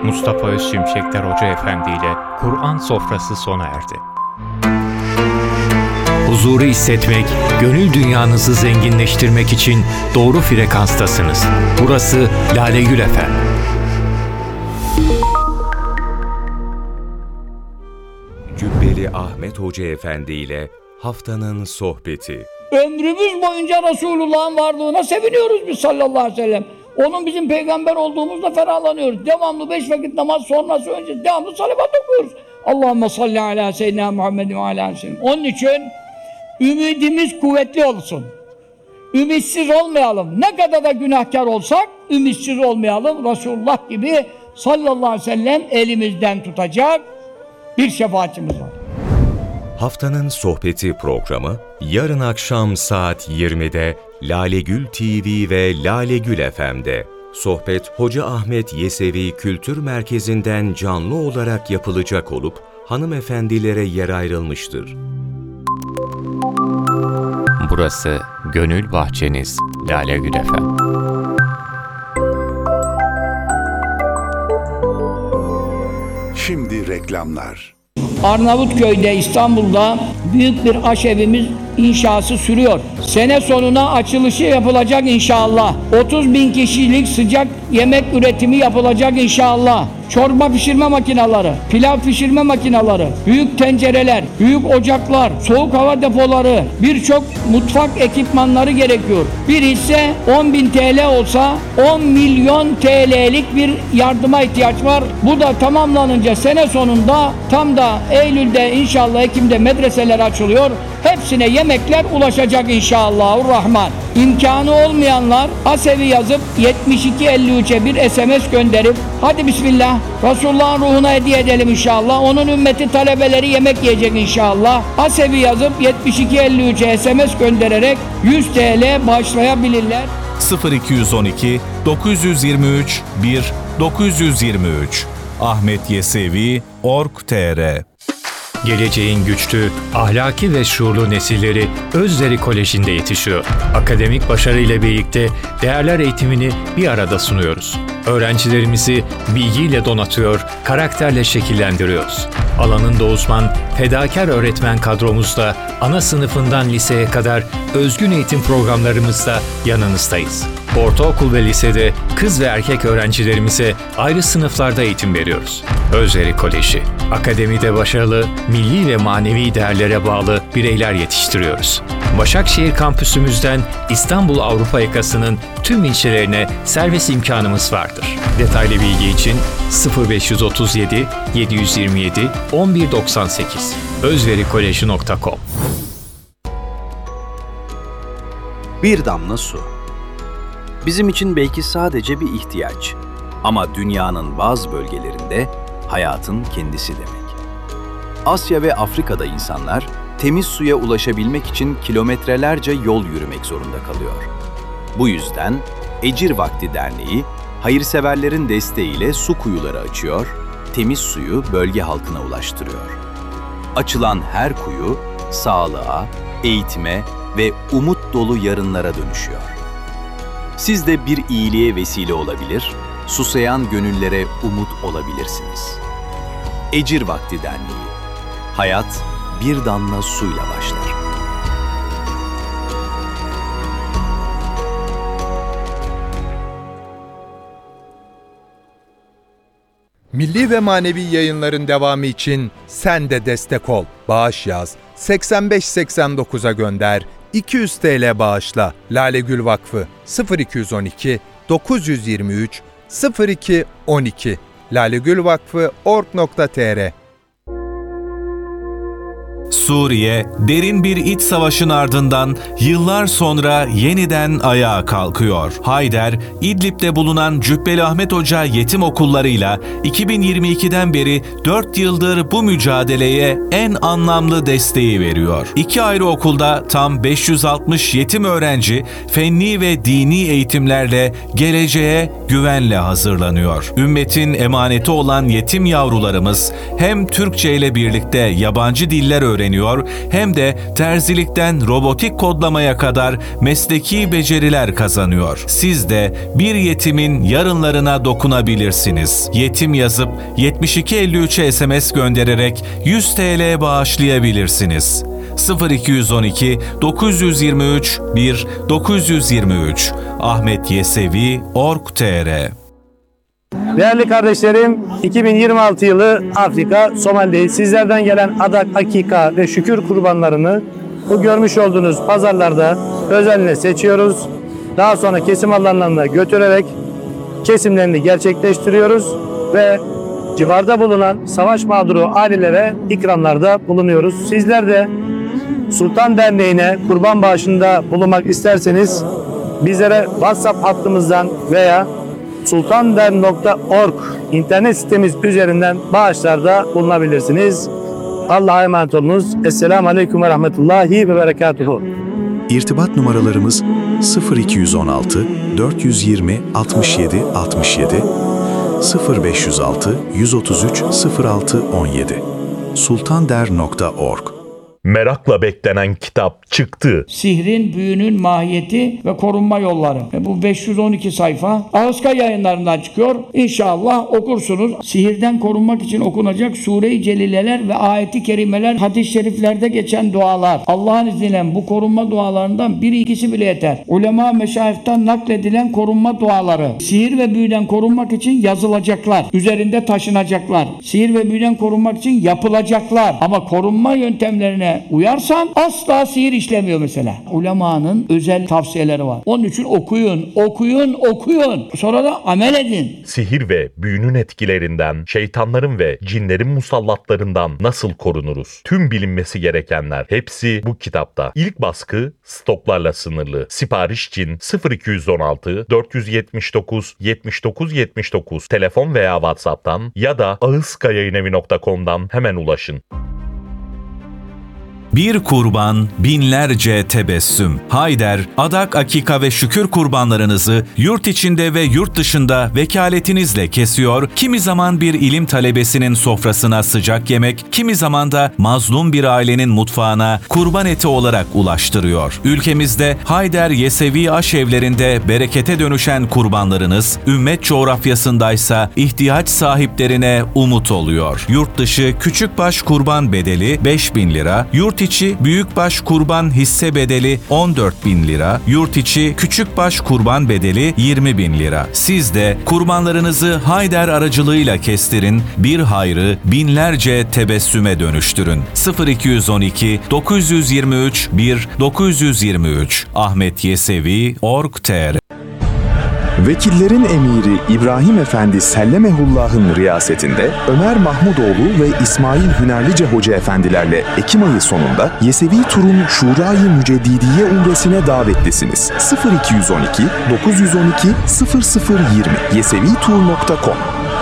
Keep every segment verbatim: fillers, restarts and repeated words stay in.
Mustafa Özşimşekler Hoca Efendi ile Kur'an sofrası sona erdi. Huzuru hissetmek, gönül dünyanızı zenginleştirmek için doğru frekanstasınız. Burası Lale Gül Efem. Cübbeli Ahmet Hoca Efendi ile haftanın sohbeti. Ömrümüz boyunca Resulullah'ın varlığına seviniyoruz biz sallallahu aleyhi ve sellem. Onun bizim peygamber olduğumuzda ferahlanıyoruz. Devamlı beş vakit namaz sonrası önce devamlı salavat okuyoruz. Allahümme salli ala seyyidina Muhammedin ve ala seyyidina. Onun için ümidimiz kuvvetli olsun. Ümitsiz olmayalım. Ne kadar da günahkar olsak ümitsiz olmayalım. Resulullah gibi sallallahu aleyhi ve sellem elimizden tutacak bir şefaatimiz var. Haftanın sohbeti programı yarın akşam saat yirmide Lale Gül T V ve Lale Gül F M'de. Sohbet Hoca Ahmet Yesevi Kültür Merkezi'nden canlı olarak yapılacak olup hanımefendilere yer ayrılmıştır. Burası Gönül Bahçeniz Lale Gül F M. Şimdi reklamlar. Arnavutköy'de, İstanbul'da büyük bir aşevimiz inşası sürüyor. Sene sonuna açılışı yapılacak inşallah. otuz bin kişilik sıcak yemek üretimi yapılacak inşallah. Çorba pişirme makineleri, pilav pişirme makineleri, büyük tencereler, büyük ocaklar, soğuk hava depoları, birçok mutfak ekipmanları gerekiyor. Bir hisse on bin T L olsa on milyon T L'lik bir yardıma ihtiyaç var. Bu da tamamlanınca sene sonunda tam da Eylül'de inşallah Ekim'de medreseler açılıyor. Hepsine yemekler ulaşacak inşallahurrahman. İmkanı olmayanlar Asevi yazıp yetmiş iki elli üç'e bir S M S gönderip hadi bismillah Resulullah'ın ruhuna hediye edelim inşallah. Onun ümmeti talebeleri yemek yiyecek inşallah. Asevi yazıp yetmiş iki elli üç'e S M S göndererek yüz T L bağışlayabilirler. sıfır iki on iki dokuz yüz yirmi üç bir dokuz yüz yirmi üç Ahmet Yesevi nokta org nokta T R. Geleceğin güçlü, ahlaki ve şuurlu nesilleri Özleri Koleji'nde yetişiyor. Akademik başarı ile birlikte değerler eğitimini bir arada sunuyoruz. Öğrencilerimizi bilgiyle donatıyor, karakterle şekillendiriyoruz. Alanında uzman, fedakar öğretmen kadromuzla ana sınıfından liseye kadar özgün eğitim programlarımızda yanınızdayız. Ortaokul ve lisede kız ve erkek öğrencilerimize ayrı sınıflarda eğitim veriyoruz. Özleri Koleji, akademide başarılı, milli ve manevi değerlere bağlı bireyler yetiştiriyoruz. Başakşehir kampüsümüzden İstanbul Avrupa yakasının tüm ilçelerine servis imkanımız vardır. Detaylı bilgi için sıfır beş otuz yedi yedi yüz yirmi yedi on bir doksan sekiz özverikolej nokta com. Bir damla su. Bizim için belki sadece bir ihtiyaç ama dünyanın bazı bölgelerinde hayatın kendisi demek. Asya ve Afrika'da insanlar temiz suya ulaşabilmek için kilometrelerce yol yürümek zorunda kalıyor. Bu yüzden Ecir Vakti Derneği, hayırseverlerin desteğiyle su kuyuları açıyor, temiz suyu bölge halkına ulaştırıyor. Açılan her kuyu, sağlığa, eğitime ve umut dolu yarınlara dönüşüyor. Siz de bir iyiliğe vesile olabilir, susayan gönüllere umut olabilirsiniz. Ecir Vakti Derneği. Hayat bir damla suyla başlar. Milli ve manevi yayınların devamı için sen de destek ol. Bağış yaz, seksen beş seksen dokuz'a gönder, iki yüz T L bağışla. Lale Gül Vakfı sıfır iki on iki dokuz yüz yirmi üç sıfır iki on iki lalegülvakfı nokta org nokta T R. Suriye, derin bir iç savaşın ardından yıllar sonra yeniden ayağa kalkıyor. Hayder, İdlib'de bulunan Cübbeli Ahmet Hoca yetim okullarıyla iki bin yirmi iki'den beri dört yıldır bu mücadeleye en anlamlı desteği veriyor. İki ayrı okulda tam beş yüz altmış yetim öğrenci fenni ve dini eğitimlerle geleceğe güvenle hazırlanıyor. Ümmetin emaneti olan yetim yavrularımız hem Türkçe ile birlikte yabancı diller öğreniyor, öğreniyor hem de terzilikten robotik kodlamaya kadar mesleki beceriler kazanıyor. Siz de bir yetimin yarınlarına dokunabilirsiniz. Yetim yazıp yetmiş iki elli üçe S M S göndererek yüz TL bağışlayabilirsiniz. sıfır iki yüz on iki dokuz yüz yirmi üç bir dokuz yüz yirmi üç ahmet yesevi nokta org nokta tr. Değerli kardeşlerim, iki bin yirmi altı yılı Afrika, Somali'deyiz. Sizlerden gelen adak, akika ve şükür kurbanlarını bu görmüş olduğunuz pazarlarda özenle seçiyoruz. Daha sonra kesim alanlarına götürerek kesimlerini gerçekleştiriyoruz ve civarda bulunan savaş mağduru ailelere ikramlarda bulunuyoruz. Sizler de Sultan Derneği'ne kurban bağışında bulunmak isterseniz bizlere WhatsApp hattımızdan veya sultandernek nokta org internet sitemiz üzerinden bağışlarda bulunabilirsiniz. Allah'a emanet olunuz. Esselamu Aleyküm ve Rahmetullahi ve Berekatuhu. İrtibat numaralarımız sıfır iki yüz on altı dört yüz yirmi altmış yedi altmış yedi, sıfır beş yüz altı yüz otuz üç sıfır altı on yedi. sultandernek nokta org. Merakla beklenen kitap çıktı. Sihrin, büyünün mahiyeti ve korunma yolları. E bu beş yüz on iki sayfa Ağızka Yayınlarından çıkıyor. İnşallah okursunuz. Sihirden korunmak için okunacak Sure-i Celileler ve ayeti kerimeler, hadis-i şeriflerde geçen dualar. Allah'ın izniyle bu korunma dualarından biri ikisi bile yeter. Ulema meşayihten nakledilen korunma duaları. Sihir ve büyüden korunmak için yazılacaklar. Üzerinde taşınacaklar. Sihir ve büyüden korunmak için yapılacaklar. Ama korunma yöntemlerine uyarsan asla sihir işlemiyor mesela. Ulemanın özel tavsiyeleri var. Onun için okuyun, okuyun, okuyun. Sonra da amel edin. Sihir ve büyünün etkilerinden, şeytanların ve cinlerin musallatlarından nasıl korunuruz? Tüm bilinmesi gerekenler hepsi bu kitapta. İlk baskı stoklarla sınırlı. Sipariş için sıfır iki yüz on altı dört yüz yetmiş dokuz yetmiş dokuz yetmiş dokuz telefon veya WhatsApp'tan ya da ağızkayayınevi nokta com'dan hemen ulaşın. Bir kurban, binlerce tebessüm. Hayder, adak, akika ve şükür kurbanlarınızı yurt içinde ve yurt dışında vekaletinizle kesiyor, kimi zaman bir ilim talebesinin sofrasına sıcak yemek, kimi zaman da mazlum bir ailenin mutfağına kurban eti olarak ulaştırıyor. Ülkemizde Hayder Yesevi aşevlerinde berekete dönüşen kurbanlarınız, ümmet coğrafyasındaysa ihtiyaç sahiplerine umut oluyor. Yurt dışı küçükbaş kurban bedeli beş bin lira, yurt içi büyükbaş kurban hisse bedeli on dört bin lira, yurt içi küçükbaş kurban bedeli yirmi bin lira. Siz de kurbanlarınızı Hayder aracılığıyla kestirin, bir hayrı binlerce tebessüme dönüştürün. sıfır iki yüz on iki dokuz yüz yirmi üç bir dokuz yüz yirmi üç ahmet yesevi nokta org nokta tr. Vekillerin emiri İbrahim Efendi Sellemehullah'ın riyasetinde Ömer Mahmudoğlu ve İsmail Hünerlice Hoca Efendilerle Ekim ayı sonunda Yesevi Tur'un Şura-i Müceddidiye Umresine davetlisiniz. sıfır iki yüz on iki dokuz yüz on iki sıfır sıfır yirmi yesevi tur nokta com.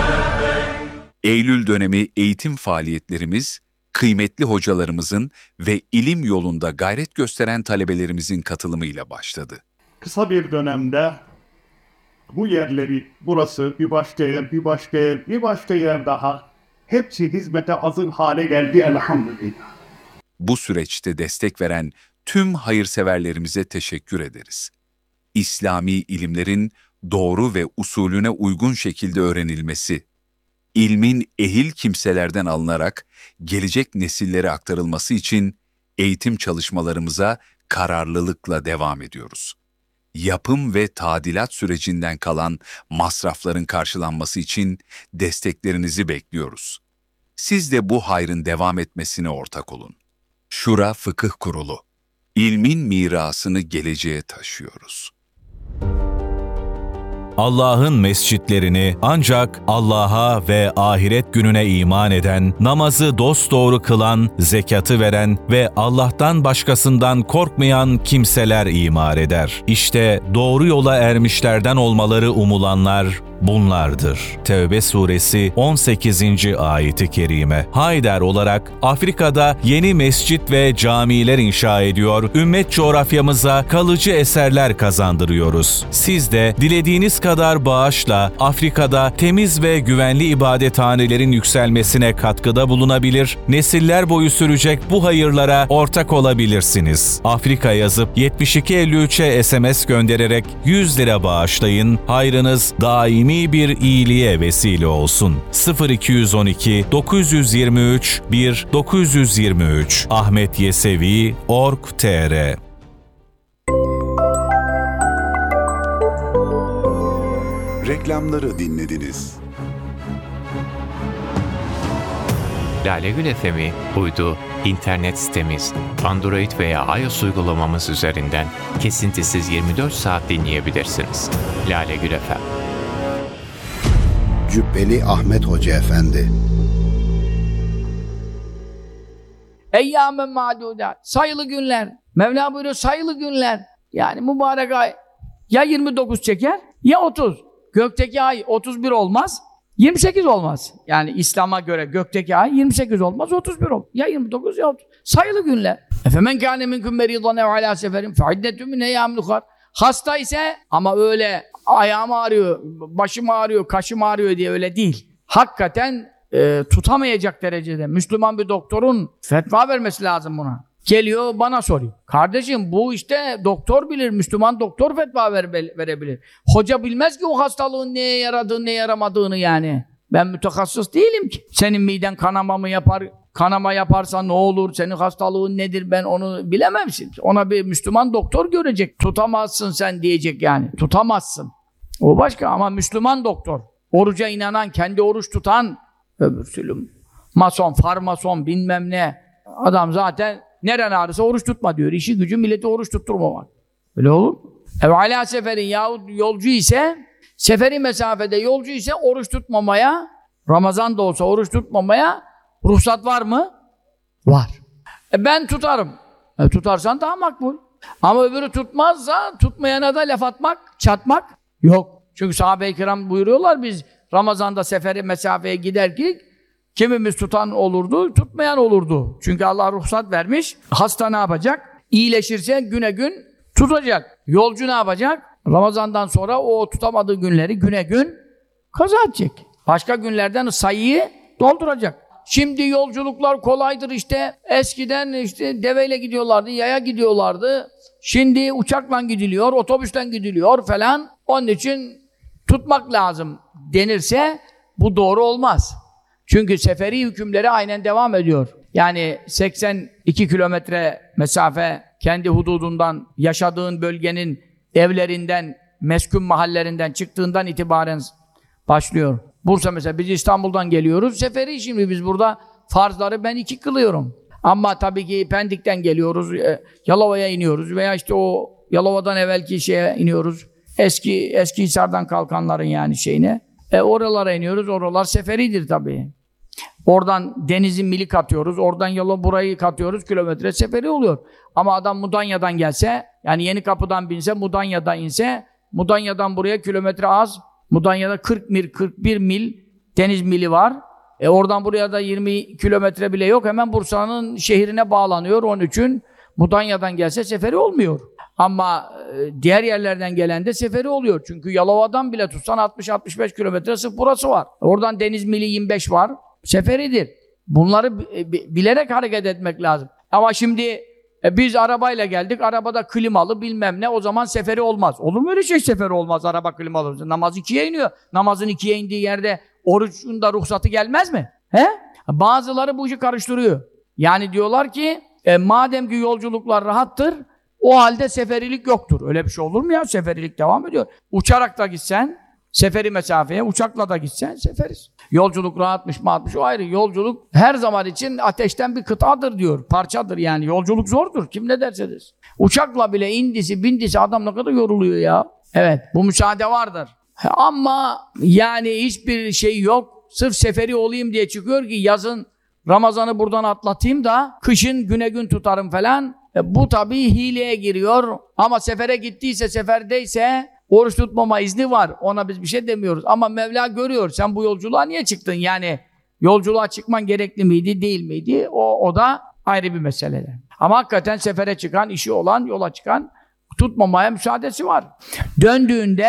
Eylül dönemi eğitim faaliyetlerimiz, kıymetli hocalarımızın ve ilim yolunda gayret gösteren talebelerimizin katılımıyla başladı. Kısa bir dönemde bu yerleri, burası, bir başka yer, bir başka yer, bir başka yer daha, hepsi hizmete hazır hale geldi elhamdülillah. Bu süreçte destek veren tüm hayırseverlerimize teşekkür ederiz. İslami ilimlerin doğru ve usulüne uygun şekilde öğrenilmesi, ilmin ehil kimselerden alınarak gelecek nesillere aktarılması için eğitim çalışmalarımıza kararlılıkla devam ediyoruz. Yapım ve tadilat sürecinden kalan masrafların karşılanması için desteklerinizi bekliyoruz. Siz de bu hayrın devam etmesine ortak olun. Şura Fıkıh Kurulu, ilmin mirasını geleceğe taşıyoruz. Allah'ın mescitlerini ancak Allah'a ve ahiret gününe iman eden, namazı dosdoğru kılan, zekatı veren ve Allah'tan başkasından korkmayan kimseler imar eder. İşte doğru yola ermişlerden olmaları umulanlar bunlardır. Tevbe suresi on sekizinci ayeti kerime. Hayder olarak Afrika'da yeni mescit ve camiler inşa ediyor, ümmet coğrafyamıza kalıcı eserler kazandırıyoruz. Siz de dilediğiniz kadar bağışla Afrika'da temiz ve güvenli ibadethanelerin yükselmesine katkıda bulunabilir, nesiller boyu sürecek bu hayırlara ortak olabilirsiniz. Afrika yazıp yetmiş iki elli üçe S M S göndererek yüz lira bağışlayın, hayrınız daimi bir iyiliğe vesile olsun. sıfır iki on iki dokuz yüz yirmi üç bir dokuz yüz yirmi üç Ahmet Yesevi nokta org nokta tr Reklamları dinlediniz. Lale Gül F M'i uydu, internet sitemiz, Android veya iOS uygulamamız üzerinden kesintisiz yirmi dört saat dinleyebilirsiniz. Lale Gül F M. Cübbeli Ahmet Hoca Efendi. Eyyâmen ma'dûdât. Sayılı günler. Mevla buyuruyor sayılı günler. Yani mübarek ay ya yirmi dokuz çeker ya otuz. Gökteki ay otuz bir olmaz. yirmi sekiz olmaz. Yani İslam'a göre gökteki ay yirmi sekiz olmaz, otuz bir olmaz. Ya yirmi dokuz ya otuz. Sayılı günler. Efemen kâne minküm merîdan ev alâ seferin fe'iddetun min eyyâmin ukhar. Hasta ise ama öyle ayağım ağrıyor, başım ağrıyor, kaşım ağrıyor diye öyle değil. Hakikaten e, tutamayacak derecede Müslüman bir doktorun fetva vermesi lazım buna. Geliyor bana soruyor. Kardeşim bu işte doktor bilir, Müslüman doktor fetva ver, verebilir. Hoca bilmez ki o hastalığın neye yaradığını, neye yaramadığını yani. Ben mütehassıs değilim ki. Senin miden kanama mı yapar, kanama yaparsa ne olur, senin hastalığın nedir ben onu bilemem şimdi. Ona bir Müslüman doktor görecek. Tutamazsın sen diyecek yani. Tutamazsın. O başka ama Müslüman doktor. Oruca inanan, kendi oruç tutan, öbür türlü mason, farmason bilmem ne. Adam zaten neren ağrısa oruç tutma diyor. İşi gücü milleti oruç tutturmamak. Öyle olur mu? Ev alâ seferin yahut yolcu ise, seferi mesafede yolcu ise oruç tutmamaya, Ramazan da olsa oruç tutmamaya ruhsat var mı? Var. E ben tutarım. E tutarsan daha makbul. Ama öbürü tutmazsa tutmayana da laf atmak, çatmak yok. Çünkü sahabe-i kiram buyuruyorlar biz Ramazan'da seferi mesafeye gider ki kimimiz tutan olurdu, tutmayan olurdu. Çünkü Allah ruhsat vermiş. Hasta ne yapacak? İyileşirse güne gün tutacak. Yolcu ne yapacak? Ramazan'dan sonra o tutamadığı günleri güne gün kaza edecek. Başka günlerden sayıyı dolduracak. Şimdi yolculuklar kolaydır işte. Eskiden işte deveyle gidiyorlardı, yaya gidiyorlardı. Şimdi uçakla gidiliyor, otobüsten gidiliyor falan. Onun için tutmak lazım denirse bu doğru olmaz. Çünkü seferi hükümleri aynen devam ediyor. Yani seksen iki kilometre mesafe kendi hududundan, yaşadığın bölgenin evlerinden, meskun mahallerinden çıktığından itibaren başlıyor. Bursa mesela biz İstanbul'dan geliyoruz. Seferi şimdi biz burada farzları ben iki kılıyorum. Ama tabii ki Pendik'ten geliyoruz, Yalova'ya iniyoruz veya işte o Yalova'dan evvelki şeye iniyoruz. Eski Eskihisar'dan kalkanların yani şeyine. E oralara iniyoruz. Oralar seferidir tabii. Oradan denizin mili katıyoruz. Oradan yola burayı katıyoruz. Kilometre seferi oluyor. Ama adam Mudanya'dan gelse, yani Yenikapı'dan binse, Mudanya'dan inse, Mudanya'dan buraya kilometre az. Mudanya'da kırk mil, kırk bir mil deniz mili var. E oradan buraya da yirmi kilometre bile yok. Hemen Bursa'nın şehrine bağlanıyor. Onun için Mudanya'dan gelse seferi olmuyor. Ama e, diğer yerlerden gelen de seferi oluyor. Çünkü Yalova'dan bile tutsan altmış altmış beş kilometre sırf burası var. Oradan deniz mili yirmi beş var. Seferidir. Bunları bilerek hareket etmek lazım. Ama şimdi e, biz arabayla geldik. Arabada klimalı bilmem ne. O zaman seferi olmaz. Olur mu öyle şey seferi olmaz araba klimalı? Namaz ikiye iniyor. Namazın ikiye indiği yerde orucun da ruhsatı gelmez mi? He? Bazıları bu işi karıştırıyor. Yani diyorlar ki e, madem ki yolculuklar rahattır, o halde seferilik yoktur. Öyle bir şey olur mu ya? Seferilik devam ediyor. Uçarak da gitsen, seferi mesafeye, uçakla da gitsen seferiz. Yolculuk rahatmış mı atmış o ayrı. Yolculuk her zaman için ateşten bir kıtadır diyor. Parçadır yani. Yolculuk zordur. Kim ne derse desin. Uçakla bile indisi, bindisi adam ne kadar yoruluyor ya. Evet, bu müsaade vardır. Ama yani hiçbir şey yok. Sırf seferi olayım diye çıkıyor ki yazın Ramazan'ı buradan atlatayım da kışın güne gün tutarım falan. E, bu tabii hileye giriyor. Ama sefere gittiyse, seferdeyse oruç tutmama izni var. Ona biz bir şey demiyoruz. Ama Mevla görüyor. Sen bu yolculuğa niye çıktın? Yani yolculuğa çıkman gerekli miydi, değil miydi? O, o da ayrı bir mesele. Ama hakikaten sefere çıkan, işi olan, yola çıkan tutmamaya müsaadesi var. Döndüğünde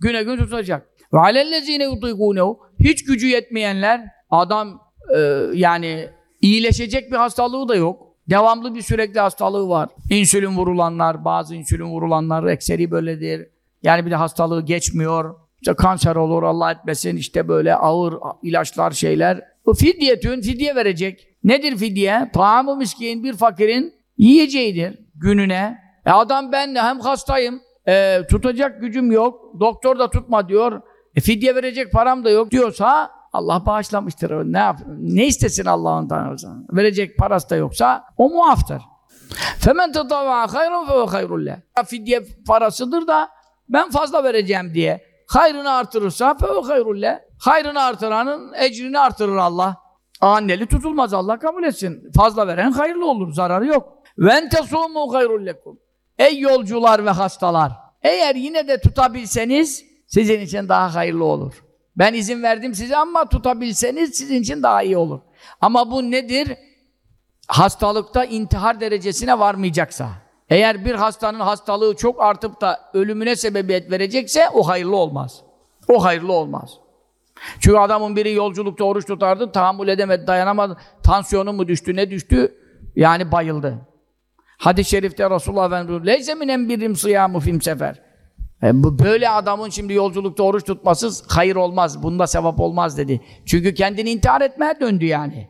güne gün tutacak. Ve alellezine yutikûnehu, hiç gücü yetmeyenler, adam e, yani iyileşecek bir hastalığı da yok. Devamlı bir sürekli hastalığı var. İnsülin vurulanlar, bazı insülin vurulanlar ekseri böyledir. Yani bir de hastalığı geçmiyor. İşte kanser olur, Allah etmesin, işte böyle ağır ilaçlar, şeyler. Bu fidyetün, fidye verecek. Nedir fidye? Ta'am-ı miskin, bir fakirin yiyeceğidir gününe. E adam ben de hem hastayım, e, tutacak gücüm yok, doktor da tutma diyor, e, fidye verecek param da yok diyorsa Allah bağışlamıştır. Ne yap? Ne istesin Allah'ından? Verecek parası da yoksa o muaftır. Femen tetavva hayrun fe hayrul leh. Fidye parasıdır da ben fazla vereceğim diye hayrını artırırsa fe hayrul leh. Hayrını artıranın ecrini artırır Allah. Anneli tutulmaz, Allah kabul etsin. Fazla veren hayırlı olur, zararı yok. Ven tesumu hayrul lekum. Ey yolcular ve hastalar, eğer yine de tutabilseniz sizin için daha hayırlı olur. Ben izin verdim size ama tutabilseniz sizin için daha iyi olur. Ama bu nedir? Hastalıkta intihar derecesine varmayacaksa. Eğer bir hastanın hastalığı çok artıp da ölümüne sebebiyet verecekse o hayırlı olmaz. O hayırlı olmaz. Çünkü adamın biri yolculukta oruç tutardı, tahammül edemedi, dayanamadı. Tansiyonu mu düştü, ne düştü? Yani bayıldı. Hadis-i şerifte Resulullah Efendimiz "Leyse minen birrim sıyamu fim sefer." E bu böyle adamın şimdi yolculukta oruç tutması hayır olmaz, bunda sevap olmaz dedi. Çünkü kendini intihar etmeye döndü yani.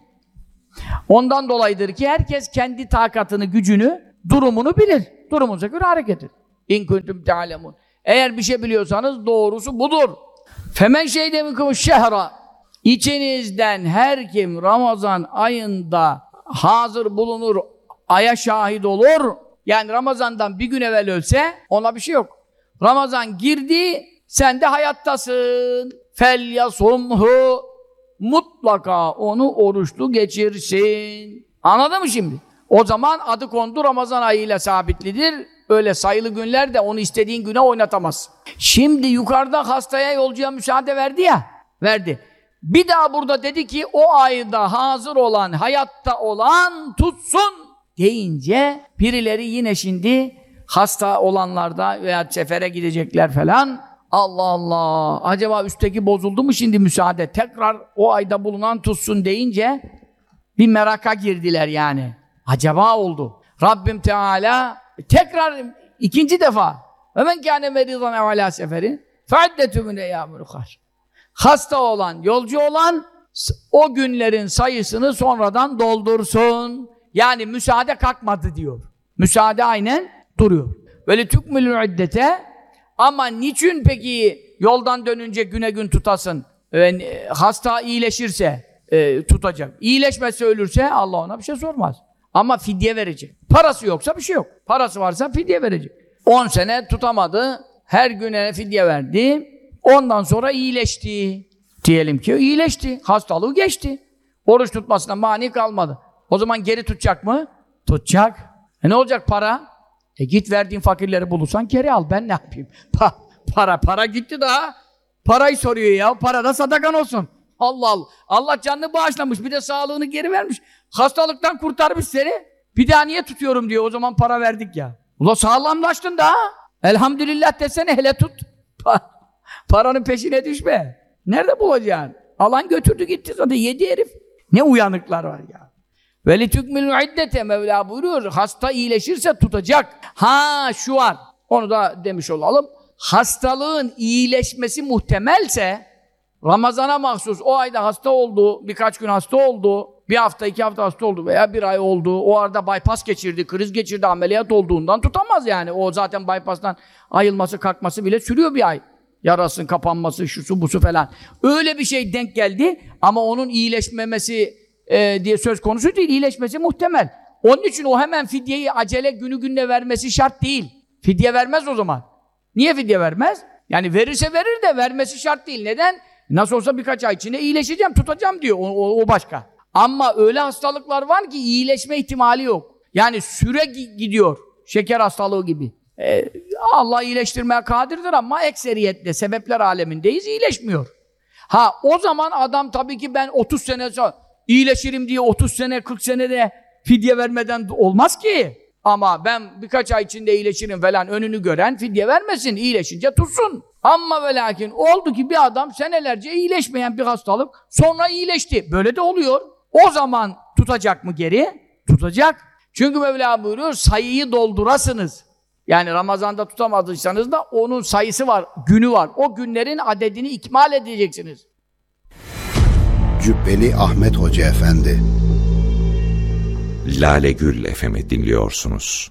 Ondan dolayıdır ki herkes kendi takatını, gücünü, durumunu bilir. Durumunuza göre hareket edin. İn kuntum ta'lemun. Eğer bir şey biliyorsanız doğrusu budur. Femen şeyde minkum şehra. İçinizden her kim Ramazan ayında hazır bulunur, aya şahit olur. Yani Ramazan'dan bir gün evvel ölse ona bir şey yok. Ramazan girdi, sen de hayattasın. Fel yasumhu, mutlaka onu oruçlu geçirsin. Anladın mı şimdi? O zaman adı kondu, Ramazan ayıyla sabitlidir. Öyle sayılı günler de onu istediğin güne oynatamazsın. Şimdi yukarıda hastaya, yolcuya müsaade verdi ya, verdi. Bir daha burada dedi ki o ayda hazır olan, hayatta olan tutsun deyince birileri yine şimdi hasta olanlarda veya sefere gidecekler falan, Allah Allah, acaba üstteki bozuldu mu şimdi müsaade, tekrar o ayda bulunan tutsun deyince bir meraka girdiler yani. Acaba oldu. Rabbim Teala tekrar ikinci defa ve men kâne merizan ev alâ seferin fe'addetü min eyyâmin ukhar. Hasta olan, yolcu olan o günlerin sayısını sonradan doldursun. Yani müsaade kalkmadı diyor. Müsaade aynen duruyor. Böyle tükmülü iddete, ama niçin peki yoldan dönünce güne gün tutasın? Yani hasta iyileşirse e, tutacak. İyileşmezse, ölürse Allah ona bir şey sormaz. Ama fidye verecek. Parası yoksa bir şey yok. Parası varsa fidye verecek. on sene tutamadı. Her güne fidye verdi. Ondan sonra iyileşti. Diyelim ki iyileşti. Hastalığı geçti. Oruç tutmasına mani kalmadı. O zaman geri tutacak mı? Tutacak. E ne olacak para? E git verdiğin fakirleri bulursan geri al. Ben ne yapayım? Pa para, para gitti daha. Parayı soruyor ya. Para da sadakan olsun. Allah Allah. Allah canını bağışlamış. Bir de sağlığını geri vermiş. Hastalıktan kurtarmış seni. Bir daha niye tutuyorum diyor. O zaman para verdik ya. Ula sağlamlaştın daha. Elhamdülillah desene, hele tut. Pa paranın peşine düşme. Nerede bulacaksın? Alan götürdü gitti zaten. Yedi herif. Ne uyanıklar var ya. Veli tükmülü iddete, Mevla buyuruyor. Hasta iyileşirse tutacak. Ha şu var. Onu da demiş olalım. Hastalığın iyileşmesi muhtemelse, Ramazana mahsus o ayda hasta oldu, birkaç gün hasta oldu, bir hafta, iki hafta hasta oldu veya bir ay oldu, o arada bypass geçirdi, kriz geçirdi, ameliyat olduğundan tutamaz yani. O zaten bypass'tan ayılması, kalkması bile sürüyor bir ay. Yarasın kapanması, şusu busu falan. Öyle bir şey denk geldi ama onun iyileşmemesi e, diye söz konusu değil, iyileşmesi muhtemel. Onun için o hemen fidyeyi acele günü gününe vermesi şart değil. Fidye vermez o zaman. Niye fidye vermez? Yani verirse verir de vermesi şart değil. Neden? Nasıl olsa birkaç ay içinde iyileşeceğim, tutacağım diyor. O, o, o başka. Ama öyle hastalıklar var ki iyileşme ihtimali yok. Yani süre gidiyor. Şeker hastalığı gibi. Ee, Allah iyileştirmeye kadirdir ama ekseriyetle sebepler alemindeyiz, iyileşmiyor. Ha o zaman adam tabii ki ben otuz sene sonra iyileşirim diye otuz sene, kırk sene de fidye vermeden olmaz ki. Ama ben birkaç ay içinde iyileşirim falan önünü gören fidye vermesin, iyileşince tutsun. Ama ve lakin oldu ki bir adam senelerce iyileşmeyen bir hastalık sonra iyileşti. Böyle de oluyor. O zaman tutacak mı geri? Tutacak. Çünkü Mevla buyuruyor sayıyı doldurasınız. Yani Ramazan'da tutamadıysanız da onun sayısı var, günü var. O günlerin adedini ikmal edeceksiniz. Cübbeli Ahmet Hoca Efendi. Lale Gül F M'i dinliyorsunuz.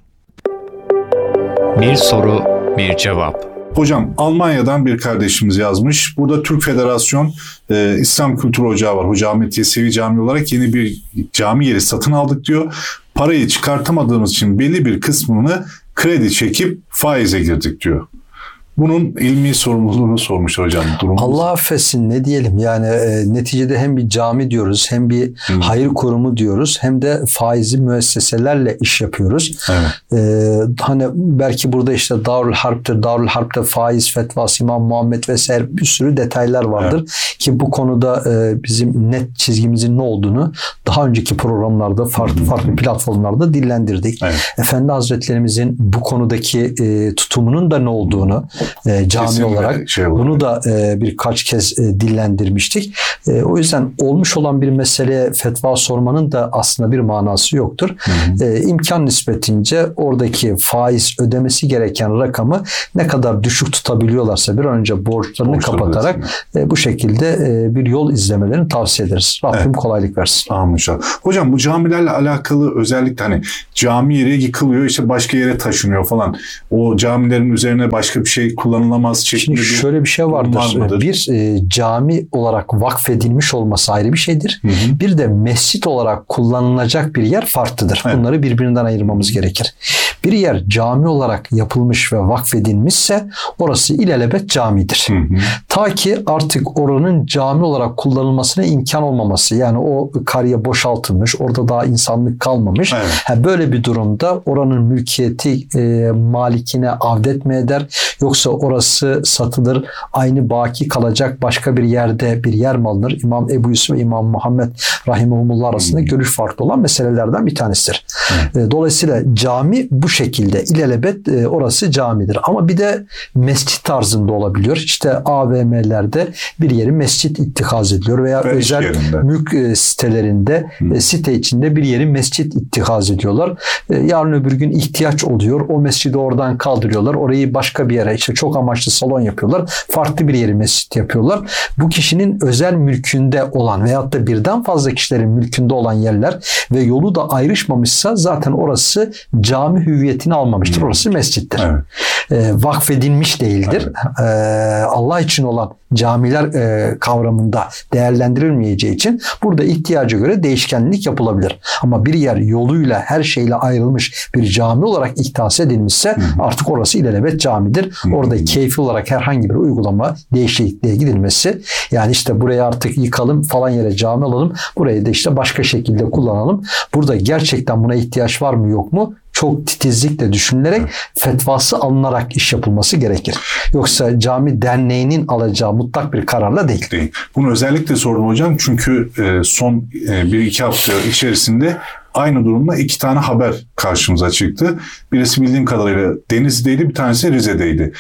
Bir soru, bir cevap. Hocam Almanya'dan bir kardeşimiz yazmış. Burada Türk Federasyon e, İslam Kültürü Ocağı var. Hoca Ahmet Yesevi Camii olarak yeni bir cami yeri satın aldık diyor. Parayı çıkartamadığımız için belli bir kısmını kredi çekip faize girdik diyor. Bunun ilmi sorumluluğunu sormuş hocam. Durumumuz. Allah affetsin ne diyelim yani e, neticede hem bir cami diyoruz hem bir hmm. hayır kurumu diyoruz hem de faizli müesseselerle iş yapıyoruz. Evet. E, hani belki burada işte Darül Harp'tir, Darül Harp'te faiz fetvası İmam Muhammed vesaire bir sürü detaylar vardır. Evet. Ki bu konuda e, bizim net çizgimizin ne olduğunu daha önceki programlarda farklı hmm. farklı platformlarda dillendirdik. Evet. Efendi Hazretlerimizin bu konudaki e, tutumunun da ne olduğunu E, cami Kesinlikle olarak şey bunu da e, birkaç kez e, dillendirmiştik. E, o yüzden olmuş olan bir meseleye fetva sormanın da aslında bir manası yoktur. Hı hı. E, imkan nispetince oradaki faiz ödemesi gereken rakamı ne kadar düşük tutabiliyorlarsa bir an önce borçlarını Borçları kapatarak e, bu şekilde e, bir yol izlemelerini tavsiye ederiz. Rabbim evet. kolaylık versin. Amin inşallah. Hocam bu camilerle alakalı özellikle hani cami yeri yıkılıyor işte başka yere taşınıyor falan. O camilerin üzerine başka bir şey kullanılamaz şeklinde. Şimdi şöyle bir şey vardır. Var bir e, cami olarak vakfedilmiş olması ayrı bir şeydir. Hı hı. Bir de mescit olarak kullanılacak bir yer farklıdır. Evet. Bunları birbirinden ayırmamız gerekir. Bir yer cami olarak yapılmış ve vakfedilmişse orası ilelebet camidir. Hı hı. Ta ki artık oranın cami olarak kullanılmasına imkan olmaması. Yani o kariye boşaltılmış, orada daha insanlık kalmamış. Evet. Ha, böyle bir durumda oranın mülkiyeti e, malikine avdet mi eder? Yoksa orası satılır, aynı baki kalacak başka bir yerde bir yer mi alınır? İmam Ebu Yusuf ve İmam Muhammed Rahimahumullah arasında hmm. görüş farklı olan meselelerden bir tanesidir. Hmm. Dolayısıyla cami bu şekilde ilelebet orası camidir. Ama bir de mescit tarzında olabiliyor. İşte A V M'lerde bir yeri mescit ittihaz ediliyor veya ben özel mülk sitelerinde hmm. site içinde bir yeri mescit ittihaz ediyorlar. Yarın öbür gün ihtiyaç oluyor. O mescidi oradan kaldırıyorlar. Orayı başka bir yere işte çok amaçlı salon yapıyorlar. Farklı bir yeri mescit yapıyorlar. Bu kişinin özel mülkünde olan veyahut da birden fazla kişilerin mülkünde olan yerler ve yolu da ayrışmamışsa zaten orası cami hüviyetini almamıştır. Hmm. Orası mescittir. Evet. E, vakfedilmiş değildir. Evet. E, Allah için olan camiler e, kavramında değerlendirilmeyeceği için burada ihtiyaca göre değişkenlik yapılabilir. Ama bir yer yoluyla her şeyle ayrılmış bir cami olarak ihdas edilmişse hı-hı. artık orası ilelebet camidir. Hı-hı. Orada keyfi olarak herhangi bir uygulama değişikliğe gidilmesi yani işte burayı artık yıkalım falan yere cami alalım. Burayı da işte başka şekilde kullanalım. Burada gerçekten buna ihtiyaç var mı yok mu? Çok titizlikle düşünülerek fetvası alınarak iş yapılması gerekir. Yoksa cami derneğinin alacağı mutlak bir kararla değil. değil. Bunu özellikle sordum hocam çünkü son bir iki hafta içerisinde aynı durumda iki tane haber karşımıza çıktı. Birisi bildiğim kadarıyla Denizli'deydi, bir tanesi Rize'deydi.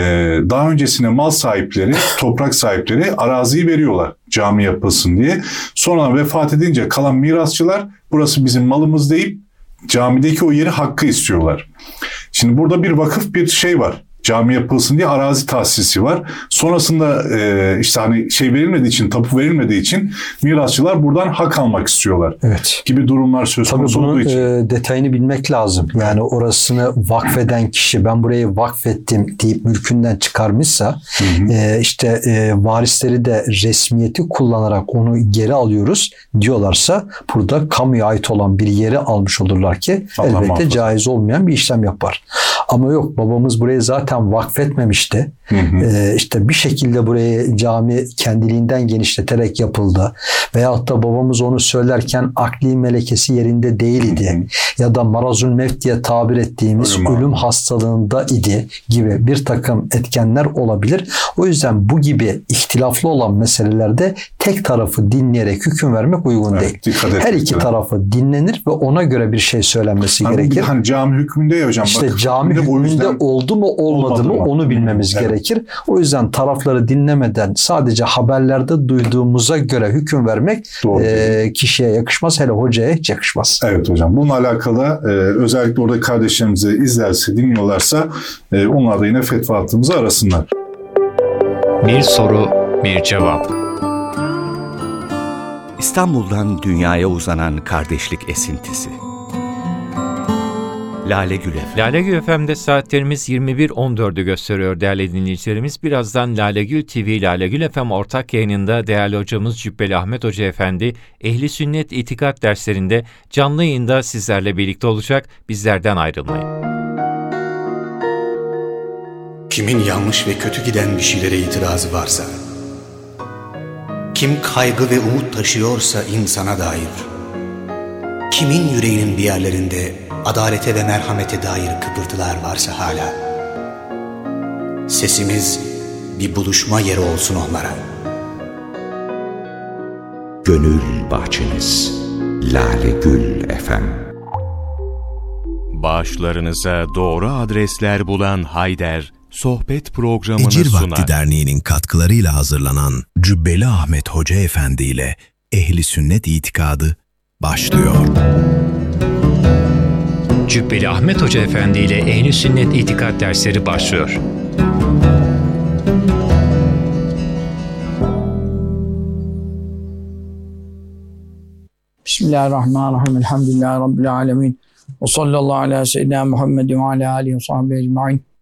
Daha öncesinde mal sahipleri, toprak sahipleri araziyi veriyorlar cami yapılsın diye. Sonra vefat edince kalan mirasçılar burası bizim malımız deyip camideki o yeri hakkı istiyorlar. Şimdi burada bir vakıf bir şey var. Cami yapılsın diye arazi tahsisi var. Sonrasında e, işte hani şey verilmediği için, tapu verilmediği için mirasçılar buradan hak almak istiyorlar. Evet. Gibi durumlar söz konusu olduğu için. Tabii bunun detayını bilmek lazım. Yani orasını vakfeden kişi ben burayı vakfettim deyip mülkünden çıkarmışsa hı hı. E, işte e, varisleri de resmiyeti kullanarak onu geri alıyoruz diyorlarsa burada kamuya ait olan bir yeri almış olurlar ki Allah elbette muhafaza. Caiz olmayan bir işlem yapar. Ama yok babamız burayı zaten vakfetmemişti. Hı hı. Ee, işte bir şekilde buraya cami kendiliğinden genişleterek yapıldı. Veyahut da babamız onu söylerken akli melekesi yerinde değildi. Hı hı. Ya da marazul mevt diye tabir ettiğimiz ölüm, ölüm hastalığında idi gibi bir takım etkenler olabilir. O yüzden bu gibi ihtilaflı olan meselelerde tek tarafı dinleyerek hüküm vermek uygun evet, değil. Her iki tarafı dinlenir ve ona göre bir şey söylenmesi hani gerekir. Hani cami hükmünde ya hocam. İşte bak, cami de bu yüzden oldu mu olmadı mı onu bilmemiz evet. gerekir. O yüzden tarafları dinlemeden sadece haberlerde duyduğumuza göre hüküm vermek e, kişiye yakışmaz. Hele hocaya hiç yakışmaz. Evet hocam. Bununla alakalı e, özellikle orada kardeşlerimizi izlerse, dinliyorlarsa e, onlar da yine fetva attığımızı arasınlar. Bir soru, bir cevap. İstanbul'dan dünyaya uzanan kardeşlik esintisi. Lale Gül F M. Lale Gül F M'de saatlerimiz yirmi bir on dördü gösteriyor değerli dinleyicilerimiz. Birazdan Lale Gül T V, Lale Gül F M ortak yayınında değerli hocamız Cübbeli Ahmet Hoca Efendi, Ehli Sünnet İtikat derslerinde canlı yayında sizlerle birlikte olacak. Bizlerden ayrılmayın. Kimin yanlış ve kötü giden bir şeylere itirazı varsa, kim kaygı ve umut taşıyorsa insana dair, kimin yüreğinin bir yerlerinde adalete ve merhamete dair kıpırtılar varsa hala, sesimiz bir buluşma yeri olsun onlara. Gönül bahçeniz Lale Gül F M. Bağışlarınıza doğru adresler bulan Hayder, sohbet programını Ecir sunar. Vakti Derneği'nin katkılarıyla hazırlanan Cübbeli Ahmet Hoca Efendi ile Ehli Sünnet İtikadı başlıyor. Cübbeli Ahmet Hoca Efendi ile Ehli Sünnet İtikat dersleri başlıyor. Bismillahirrahmanirrahim. Elhamdülillahi Rabbil alemin. Ve sallallahu ala seyyidina Muhammed ve ala alihi ve sahbihi ecma'in.